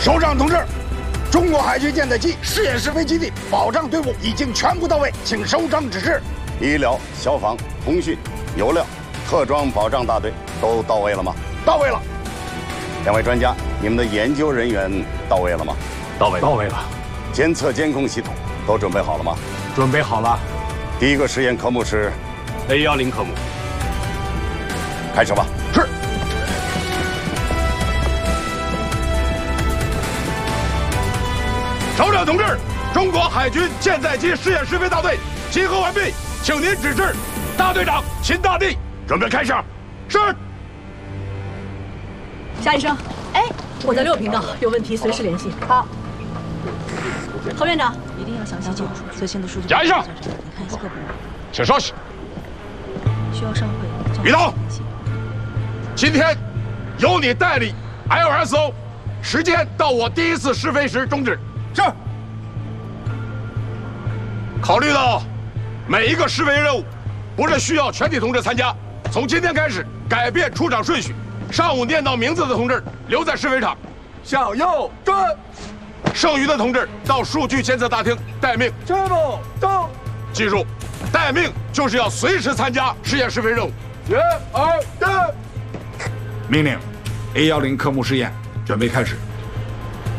首长同志，中国海军舰载机试验试飞基地保障队伍已经全部到位，请首长指示。 医疗、消防、通讯、油料、特装保障大队都到位了吗？ 到位了。 两位专家，你们的研究人员到位了吗？ 到位了。 监测监控系统都准备好了吗？ 准备好了。 第一个实验科目是 A10科目， 开始吧。 是。 首长同志，中国海军舰载机试验试飞大队集合完毕，请您指示。大队长秦大地，准备开始。是。 夏医生，哎，我在6频道，有问题随时联系。好。侯院长，一定要详细讲述最新的数据。 贾医生，请稍息。 需要上会。 于导，今天由你代理 LSO， 时间到我第一次试飞时终止。 是。 考虑到每一个试飞任务不是需要全体同志参加，从今天开始改变出场顺序，上午念到名字的同志留在试飞场， 向右转。 剩余的同志到数据监测大厅待命。 这步走。 记住，待命就是要随时参加试验试飞任务。 1、2、3。 命令 A10科目试验准备开始。